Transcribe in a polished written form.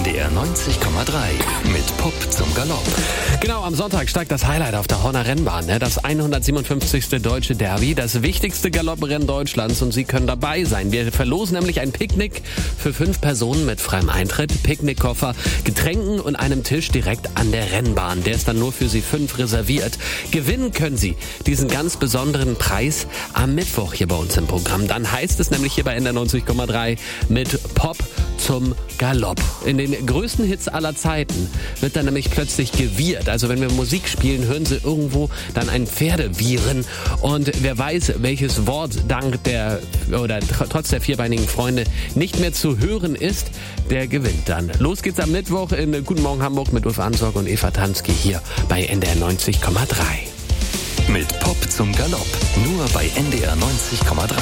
NDR 90,3 mit Pop zum Galopp. Genau, am Sonntag steigt das Highlight auf der Horner Rennbahn, das 157. Deutsche Derby, das wichtigste Galopprennen Deutschlands, und Sie können dabei sein. Wir verlosen nämlich ein Picknick für 5 Personen mit freiem Eintritt, Picknickkoffer, Getränken und einem Tisch direkt an der Rennbahn. Der ist dann nur für Sie 5 reserviert. Gewinnen können Sie diesen ganz besonderen Preis am Mittwoch hier bei uns im Programm. Dann heißt es nämlich hier bei NDR 90,3 mit Pop zum Galopp. In den größten Hits aller Zeiten wird dann nämlich plötzlich gewirrt. Also wenn wir Musik spielen, hören Sie irgendwo dann ein Pferdewiehern. Und wer weiß, welches Wort trotz der vierbeinigen Freunde nicht mehr zu hören ist, der gewinnt dann. Los geht's am Mittwoch in Guten Morgen Hamburg mit Ulf Ansorg und Eva Tansky hier bei NDR 90,3. Mit Pop zum Galopp. Nur bei NDR 90,3.